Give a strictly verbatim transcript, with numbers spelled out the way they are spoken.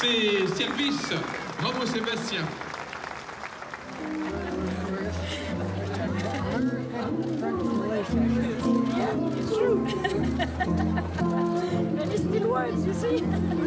ses services. Bravo Sébastien. Yeah, it's true. And it's still works, you see.